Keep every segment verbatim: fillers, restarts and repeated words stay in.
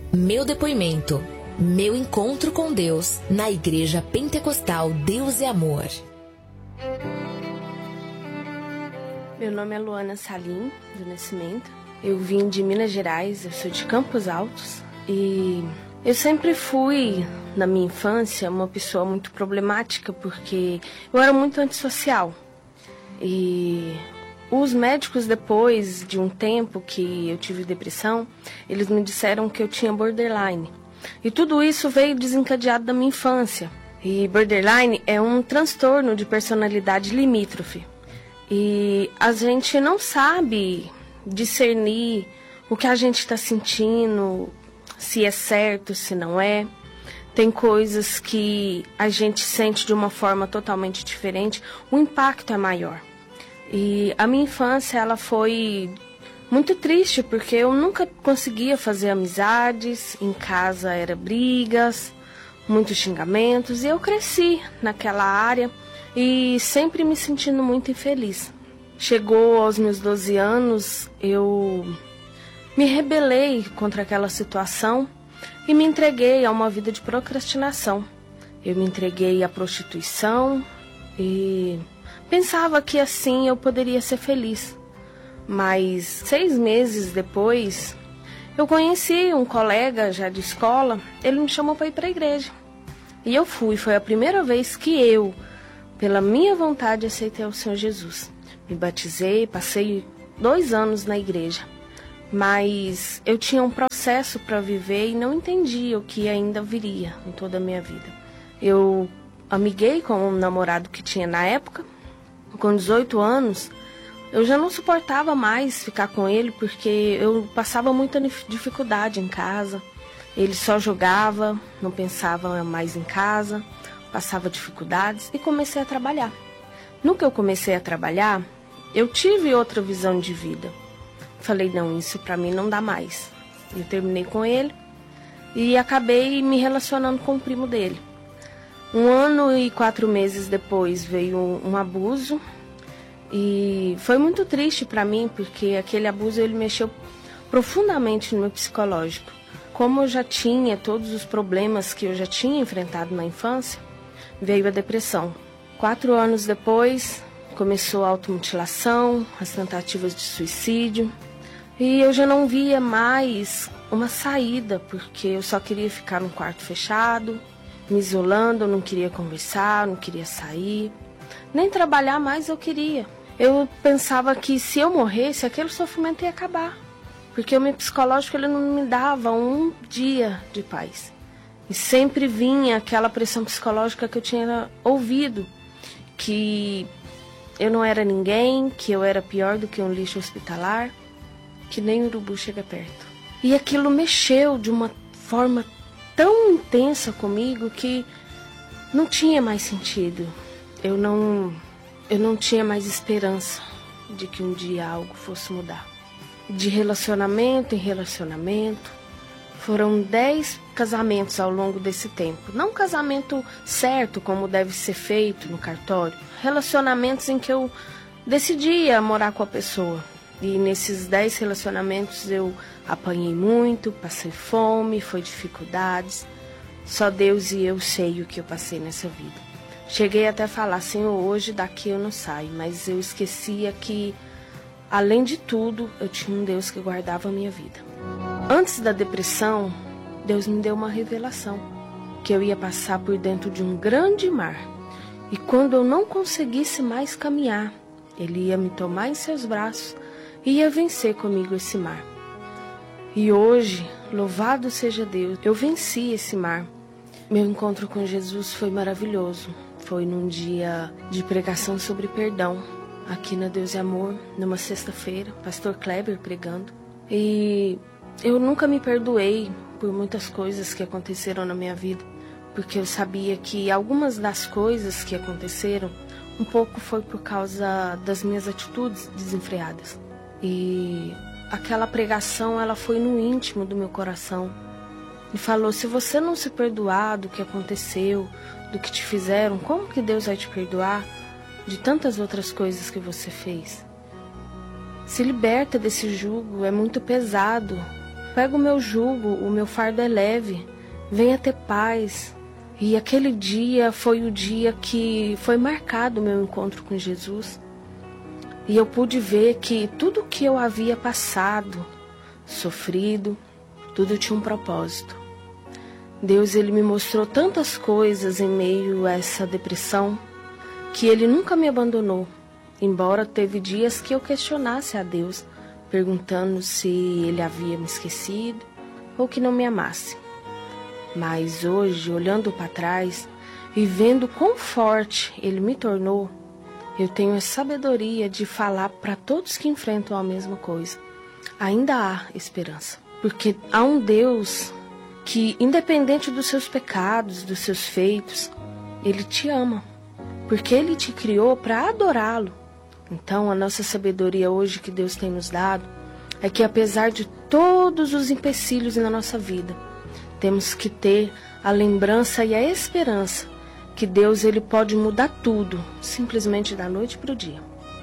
Meu depoimento. Meu encontro com Deus na Igreja Pentecostal Deus é Amor. Meu nome é Luana Salim, do Nascimento. Eu vim de Minas Gerais, eu sou de Campos Altos. E eu sempre fui, na minha infância, uma pessoa muito problemática, porque eu era muito antissocial. E os médicos, depois de um tempo que eu tive depressão, eles me disseram que eu tinha borderline. E tudo isso veio desencadeado da minha infância. E borderline é um transtorno de personalidade limítrofe. E a gente não sabe discernir o que a gente está sentindo, se é certo, se não é. Tem coisas que a gente sente de uma forma totalmente diferente, o impacto é maior. E a minha infância, ela foi muito triste, porque eu nunca conseguia fazer amizades, em casa era brigas, muitos xingamentos, e eu cresci naquela área e sempre me sentindo muito infeliz. Chegou aos meus doze anos, eu me rebelei contra aquela situação e me entreguei a uma vida de procrastinação. Eu me entreguei à prostituição e pensava que assim eu poderia ser feliz. Mas seis meses depois, eu conheci um colega já de escola, ele me chamou para ir para a igreja. E eu fui, foi a primeira vez que eu, pela minha vontade, aceitei o Senhor Jesus. Me batizei, passei dois anos na igreja. Mas eu tinha um processo para viver e não entendia o que ainda viria em toda a minha vida. Eu amiguei com um namorado que tinha na época. Com dezoito anos, eu já não suportava mais ficar com ele, porque eu passava muita dificuldade em casa. Ele só jogava, não pensava mais em casa, passava dificuldades e comecei a trabalhar. No que eu comecei a trabalhar, eu tive outra visão de vida. Falei, não, isso pra mim não dá mais. Eu terminei com ele e acabei me relacionando com o primo dele. Um ano e quatro meses depois veio um, um abuso e foi muito triste para mim, porque aquele abuso ele mexeu profundamente no meu psicológico. Como eu já tinha todos os problemas que eu já tinha enfrentado na infância, veio a depressão. Quatro anos depois começou a automutilação, as tentativas de suicídio e eu já não via mais uma saída, porque eu só queria ficar num quarto fechado, me isolando, eu não queria conversar, não queria sair, nem trabalhar mais eu queria. Eu pensava que se eu morresse, aquele sofrimento ia acabar, porque o meu psicológico ele não me dava um dia de paz. E sempre vinha aquela pressão psicológica que eu tinha ouvido, que eu não era ninguém, que eu era pior do que um lixo hospitalar, que nem urubu chega perto. E aquilo mexeu de uma forma tão intensa comigo que não tinha mais sentido. Eu não, eu não tinha mais esperança de que um dia algo fosse mudar. De relacionamento em relacionamento, foram dez casamentos ao longo desse tempo. Não casamento certo, como deve ser feito no cartório. Relacionamentos em que eu decidia morar com a pessoa. E nesses dez relacionamentos eu apanhei muito, passei fome, foi dificuldades. Só Deus e eu sei o que eu passei nessa vida. Cheguei até a falar, Senhor, hoje daqui eu não saio. Mas eu esquecia que, além de tudo, eu tinha um Deus que guardava a minha vida. Antes da depressão, Deus me deu uma revelação. Que eu ia passar por dentro de um grande mar. E quando eu não conseguisse mais caminhar, Ele ia me tomar em seus braços e ia vencer comigo esse mar. E hoje, louvado seja Deus, eu venci esse mar. Meu encontro com Jesus foi maravilhoso. Foi num dia de pregação sobre perdão, aqui na Deus é Amor, numa sexta-feira, pastor Kleber pregando. E eu nunca me perdoei por muitas coisas que aconteceram na minha vida, porque eu sabia que algumas das coisas que aconteceram, um pouco foi por causa das minhas atitudes desenfreadas. E aquela pregação, ela foi no íntimo do meu coração. E falou, se você não se perdoar do que aconteceu, do que te fizeram, como que Deus vai te perdoar de tantas outras coisas que você fez? Se liberta desse jugo, é muito pesado. pega o meu jugo, o meu fardo é leve, venha ter paz. E aquele dia foi o dia que foi marcado o meu encontro com Jesus. E eu pude ver que tudo que eu havia passado, sofrido, tudo tinha um propósito. Deus, ele me mostrou tantas coisas em meio a essa depressão, que ele nunca me abandonou. Embora teve dias que eu questionasse a Deus, perguntando se ele havia me esquecido ou que não me amasse. Mas hoje, olhando para trás e vendo quão forte ele me tornou, eu tenho a sabedoria de falar para todos que enfrentam a mesma coisa. Ainda há esperança, porque há um Deus que, independente dos seus pecados, dos seus feitos, ele te ama, porque ele te criou para adorá-lo. Então, a nossa sabedoria hoje que Deus tem nos dado é que, apesar de todos os empecilhos na nossa vida, temos que ter a lembrança e a esperança que Deus, ele pode mudar tudo, simplesmente da noite para o dia.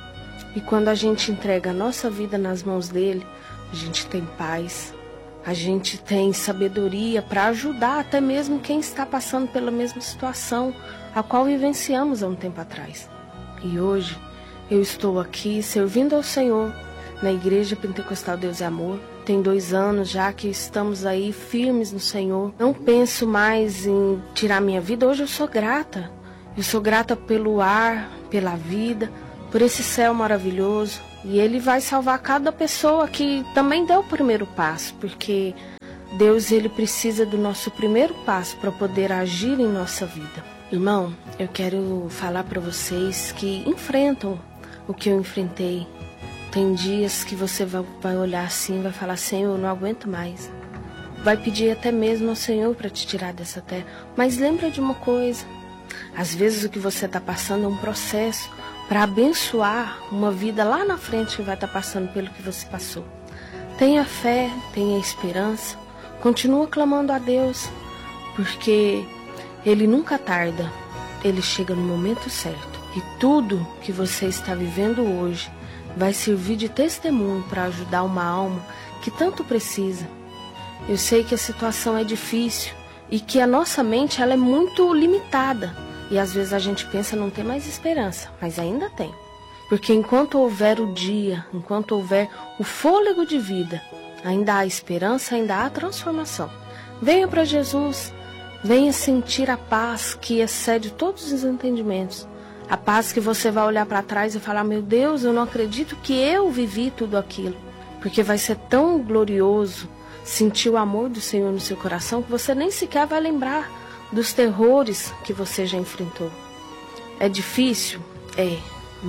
E quando a gente entrega a nossa vida nas mãos dele, a gente tem paz, a gente tem sabedoria para ajudar até mesmo quem está passando pela mesma situação a qual vivenciamos há um tempo atrás. E hoje eu estou aqui servindo ao Senhor na Igreja Pentecostal Deus é Amor. Tem dois anos já que estamos aí firmes no Senhor. Não penso mais em tirar minha vida. Hoje eu sou grata. Eu sou grata pelo ar, pela vida, por esse céu maravilhoso. E Ele vai salvar cada pessoa que também deu o primeiro passo, porque Deus, ele precisa do nosso primeiro passo para poder agir em nossa vida. Irmão, eu quero falar para vocês que enfrentam o que eu enfrentei. Tem dias que você vai olhar assim e vai falar: Senhor, eu não aguento mais. Vai pedir até mesmo ao Senhor para te tirar dessa terra. Mas lembra de uma coisa: às vezes o que você está passando é um processo para abençoar uma vida lá na frente que vai estar passando pelo que você passou. Tenha fé, tenha esperança, continua clamando a Deus, porque Ele nunca tarda, Ele chega no momento certo. E tudo que você está vivendo hoje vai servir de testemunho para ajudar uma alma que tanto precisa. Eu sei que a situação é difícil e que a nossa mente ela é muito limitada. E às vezes a gente pensa não ter mais esperança, mas ainda tem. Porque enquanto houver o dia, enquanto houver o fôlego de vida, ainda há esperança, ainda há transformação. Venha para Jesus, venha sentir a paz que excede todos os entendimentos. A paz que você vai olhar para trás e falar: meu Deus, eu não acredito que eu vivi tudo aquilo. Porque vai ser tão glorioso sentir o amor do Senhor no seu coração que você nem sequer vai lembrar dos terrores que você já enfrentou. É difícil? É,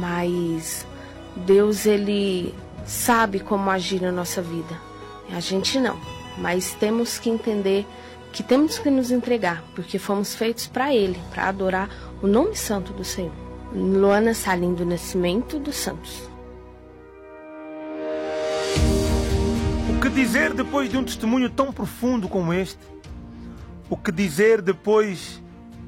mas Deus, ele sabe como agir na nossa vida. A gente não, mas temos que entender que temos que nos entregar, porque fomos feitos para Ele, para adorar o nome santo do Senhor. Luana Salim do Nascimento dos Santos. O que dizer depois de um testemunho tão profundo como este? O que dizer depois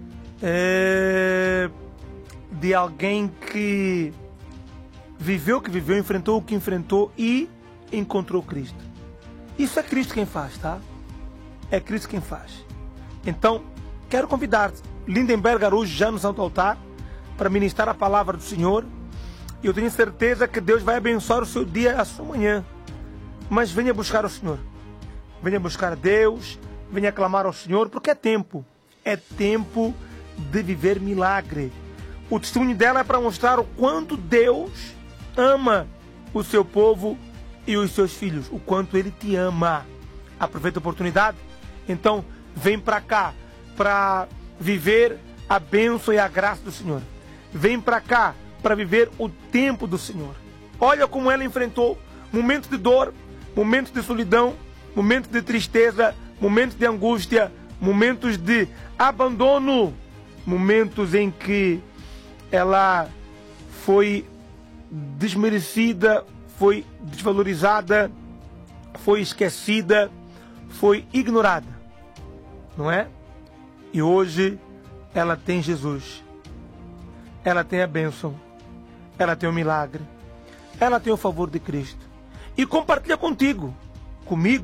é, de alguém que viveu o que viveu, enfrentou o que enfrentou e encontrou Cristo? Isso é Cristo quem faz, tá? É Cristo quem faz. Então, quero convidar-te, Lindenberg Araújo, já no Santo Altar, para ministrar a palavra do Senhor. E eu tenho certeza que Deus vai abençoar o seu dia, a sua manhã. Mas venha buscar o Senhor. Venha buscar a Deus, venha clamar ao Senhor, porque é tempo. É tempo de viver milagre. O testemunho dela é para mostrar o quanto Deus ama o seu povo e os seus filhos. O quanto Ele te ama. Aproveita a oportunidade. Então, vem para cá para viver a bênção e a graça do Senhor. Vem para cá para viver o tempo do Senhor. Olha como ela enfrentou momentos de dor, momentos de solidão, momentos de tristeza, momentos de angústia, momentos de abandono, momentos em que ela foi desmerecida, foi desvalorizada, foi esquecida, foi ignorada, não é? E hoje ela tem Jesus, ela tem a bênção, ela tem o milagre, ela tem o favor de Cristo e compartilha contigo, comigo,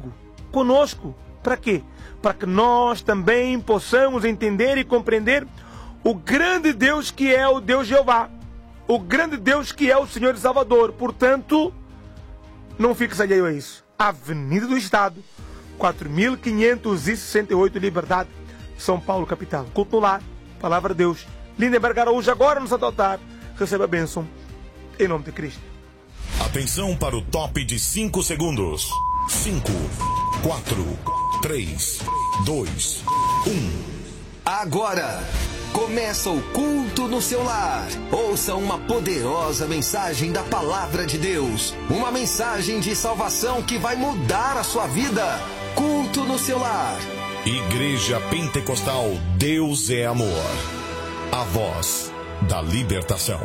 conosco. Para quê? Para que nós também possamos entender e compreender o grande Deus que é o Deus Jeová. O grande Deus que é o Senhor e Salvador. Portanto, não fiques alheio a isso. Avenida do Estado, quatro mil quinhentos e sessenta e oito, Liberdade, São Paulo, capital. Culto no lar, Palavra de Deus. Lindenberg Araújo, agora no Santo Altar. Receba a bênção, em nome de Cristo. Atenção para o top de cinco segundos. cinco, quatro, três, dois, um. Agora começa o culto no seu lar. Ouça uma poderosa mensagem da Palavra de Deus. Uma mensagem de salvação que vai mudar a sua vida. Culto no seu lar. Igreja Pentecostal Deus é Amor. A voz da libertação.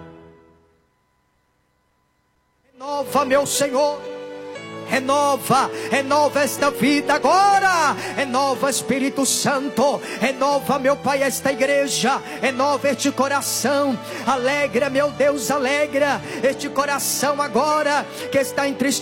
Renova, meu Senhor. Renova, renova esta vida agora. Renova, Espírito Santo. Renova, meu Pai, esta igreja. Renova este coração. Alegra, meu Deus, alegra este coração agora que está entristecido.